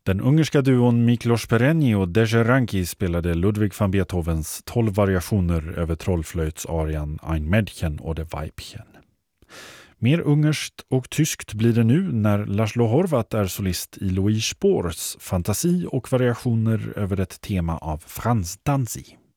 Den ungerska duon Miklos Pereni och Dezső spelade Ludwig van Beethovens 12 variationer över trollflöjtsarian Ein Mädchen och det Weibchen. Mer ungerskt och tyskt blir det nu när Laszlo Horvat är solist i Louis Spohrs fantasi och variationer över ett tema av Franz Danzi.